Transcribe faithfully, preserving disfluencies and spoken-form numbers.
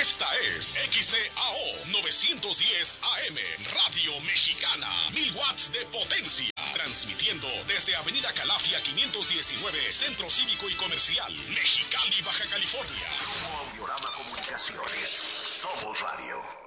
Esta es X C A O novecientos diez A M, Radio Mexicana, mil watts de potencia. Transmitiendo desde Avenida Calafia quinientos diecinueve, Centro Cívico y Comercial, Mexicali, Baja California. Grupo Audiorama Comunicaciones. Somos Radio.